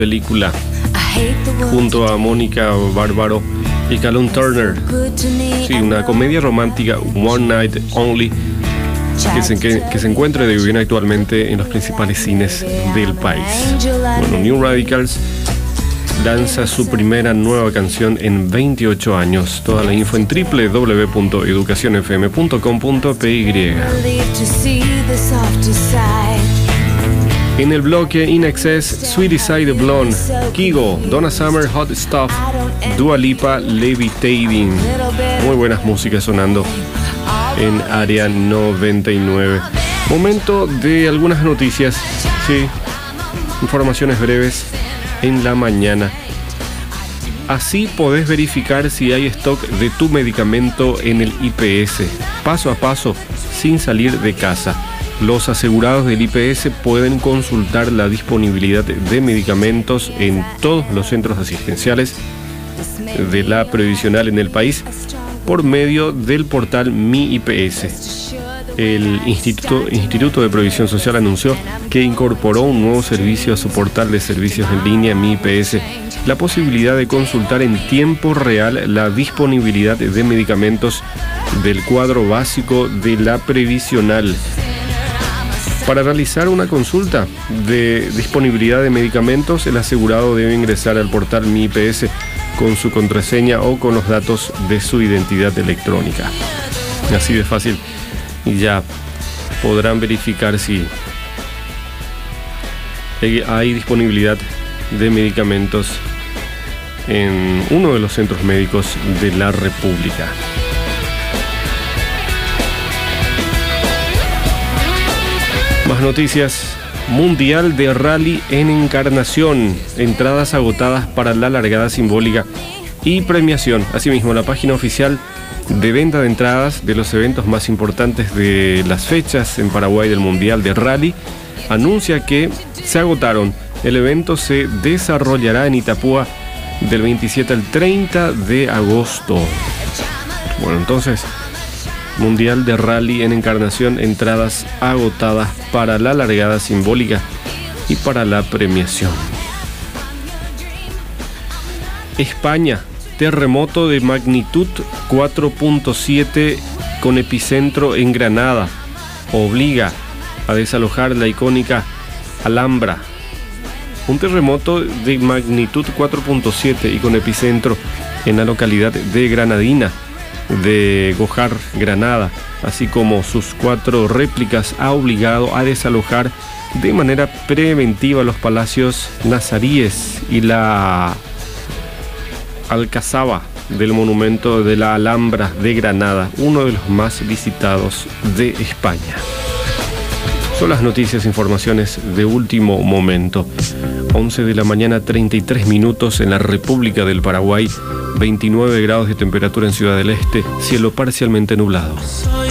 película junto a Mónica Bárbaro y Callum Turner. Sí, una comedia romántica, One Night Only, que se encuentra de bien actualmente en los principales cines del país. Bueno, New Radicals lanza su primera nueva canción en 28 años. Toda la info en www.educacionfm.com.py. En el bloque In Excess, Sweetie Side Blonde, Kygo, Donna Summer, Hot Stuff, Dua Lipa, Levitating. Muy buenas músicas sonando en Área 99. Momento de algunas noticias, sí, informaciones breves en la mañana. Así podés verificar si hay stock de tu medicamento en el IPS, paso a paso, sin salir de casa. Los asegurados del IPS pueden consultar la disponibilidad de medicamentos en todos los centros asistenciales de la previsional en el país por medio del portal Mi IPS. El Instituto de Previsión Social anunció que incorporó un nuevo servicio a su portal de servicios en línea Mi IPS, la posibilidad de consultar en tiempo real la disponibilidad de medicamentos del cuadro básico de la previsional. Para realizar una consulta de disponibilidad de medicamentos, el asegurado debe ingresar al portal Mi IPS con su contraseña o con los datos de su identidad electrónica. Así de fácil, y ya podrán verificar si hay disponibilidad de medicamentos en uno de los centros médicos de la República. Más noticias. Mundial de Rally en Encarnación. Entradas agotadas para la largada simbólica y premiación. Asimismo, la página oficial de venta de entradas de los eventos más importantes de las fechas en Paraguay del Mundial de Rally anuncia que se agotaron. El evento se desarrollará en Itapúa del 27 al 30 de agosto. Bueno, entonces, Mundial de Rally en Encarnación, entradas agotadas para la largada simbólica y para la premiación. España, terremoto de magnitud 4.7 con epicentro en Granada, obliga a desalojar la icónica Alhambra. Un terremoto de magnitud 4.7 y con epicentro en la localidad de Granadina de Gojar, Granada, así como sus 4 réplicas, ha obligado a desalojar de manera preventiva los palacios nazaríes y la alcazaba del monumento de la Alhambra de Granada, uno de los más visitados de España. Son las noticias e informaciones de último momento. 11 de la mañana, 33 minutos en la República del Paraguay, 29 grados de temperatura en Ciudad del Este, cielo parcialmente nublado.